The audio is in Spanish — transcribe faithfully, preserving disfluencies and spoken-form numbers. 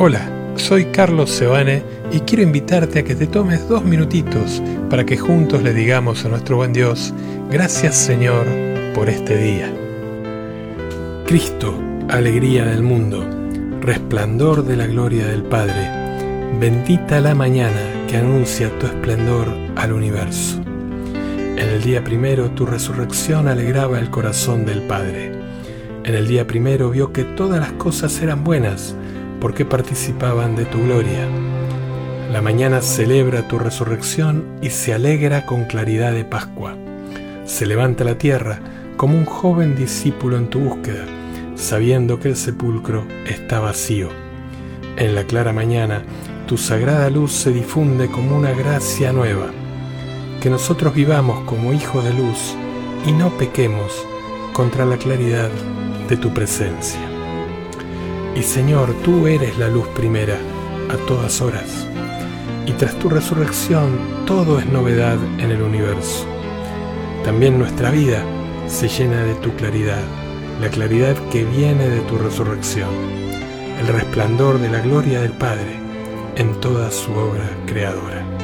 Hola, soy Carlos Sebane y quiero invitarte a que te tomes dos minutitos para que juntos le digamos a nuestro buen Dios, gracias Señor por este día. Cristo, alegría del mundo, resplandor de la gloria del Padre, bendita la mañana que anuncia tu esplendor al universo. En el día primero tu resurrección alegraba el corazón del Padre. En el día primero vio que todas las cosas eran buenas, porque participaban de tu gloria. La mañana celebra tu resurrección y se alegra con claridad de Pascua. Se levanta la tierra como un joven discípulo en tu búsqueda, sabiendo que el sepulcro está vacío. En la clara mañana, tu sagrada luz se difunde como una gracia nueva. Que nosotros vivamos como hijos de luz y no pequemos contra la claridad de tu presencia. Y Señor, tú eres la luz primera a todas horas, y tras tu resurrección todo es novedad en el universo. También nuestra vida se llena de tu claridad, la claridad que viene de tu resurrección, el resplandor de la gloria del Padre en toda su obra creadora.